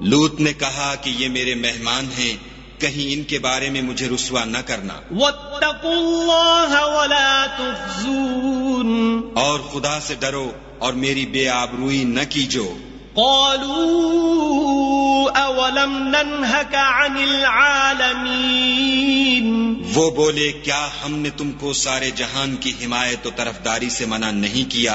लूत ने कहा कि ये मेरे मेहमान हैं, कहीं इनके बारे में मुझे रुस्वा न करना। वत्तकुल्लाह वला तुख्ज़ून, और खुदा से डरो और मेरी बेआबरूई न कीजो। क़ालू अवलम नन्हका अनिल आलमीन, वो बोले क्या हमने तुमको सारे जहान की हिमायत और तरफदारी से मना नहीं किया।